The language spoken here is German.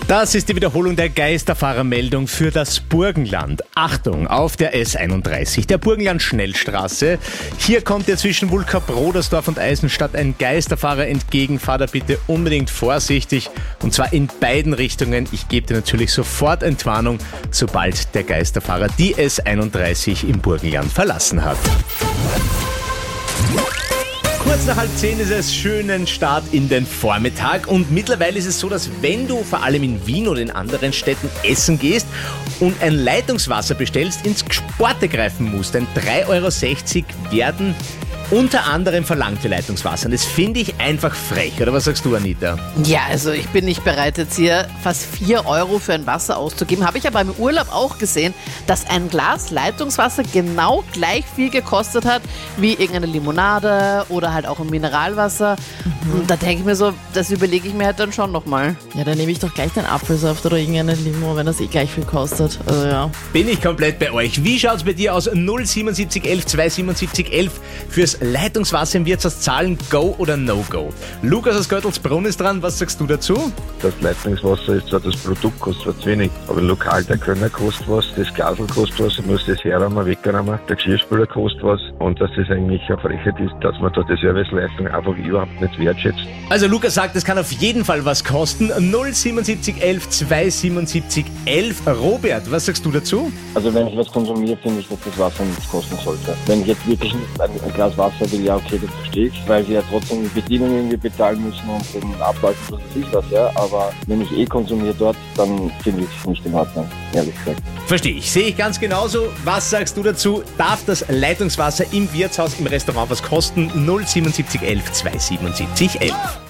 Das ist die Wiederholung der Geisterfahrermeldung für das Burgenland. Achtung, auf der S31, der Burgenland-Schnellstraße. Hier kommt dir zwischen Wulka-Brodersdorf und Eisenstadt ein Geisterfahrer entgegen. Fahr da bitte unbedingt vorsichtig und zwar in beiden Richtungen. Ich gebe dir natürlich sofort Entwarnung, sobald der Geisterfahrer die S31 im Burgenland verlassen hat. Kurz nach 9:30 ist es, schönen Start in den Vormittag und mittlerweile ist es so, dass wenn du vor allem in Wien oder in anderen Städten essen gehst und ein Leitungswasser bestellst, ins Gsporte greifen musst. Denn 3,60 € werden unter anderem verlangt für Leitungswasser. Und das finde ich einfach frech. Oder was sagst du, Anita? Ja, also ich bin nicht bereit, jetzt hier fast 4 € für ein Wasser auszugeben. Habe ich aber im Urlaub auch gesehen, dass ein Glas Leitungswasser genau gleich viel gekostet hat wie irgendeine Limonade oder halt auch ein Mineralwasser. Und da denke ich mir so, das überlege ich mir halt dann schon nochmal. Ja, dann nehme ich doch gleich den Apfelsaft oder irgendeine Limo, wenn das gleich viel kostet. Also ja. Bin ich komplett bei euch. Wie schaut es bei dir aus? 07711 27711 fürs Leitungswasser im Wirtshaus zahlen, go oder no go? Lukas aus Göttelsbrunn ist dran, was sagst du dazu? Das Leitungswasser ist zwar, das Produkt kostet zwar zu wenig, aber lokal der Kölner kostet was, das Glasl kostet was, ich muss das herräumen, wegräumen, der Geschirrspüler kostet was und dass das eigentlich eine Frechheit ist, dass man da die Serviceleistung einfach überhaupt nicht wertschätzt. Also Lukas sagt, es kann auf jeden Fall was kosten. 07711 27711. Robert, was sagst du dazu? Also wenn ich was konsumiere, finde ich, dass das Wasser nichts kosten sollte. Wenn ich jetzt wirklich ein Glas Wasser will, ja okay, das verstehe ich, weil sie ja trotzdem die Bedienung irgendwie bezahlen müssen und den Ablauf und das ist was, ja. Aber wenn ich konsumiere dort, dann finde ich es nicht in Ordnung, ehrlich gesagt. Verstehe ich, sehe ich ganz genauso. Was sagst du dazu? Darf das Leitungswasser im Wirtshaus, im Restaurant was kosten? 07711 27711.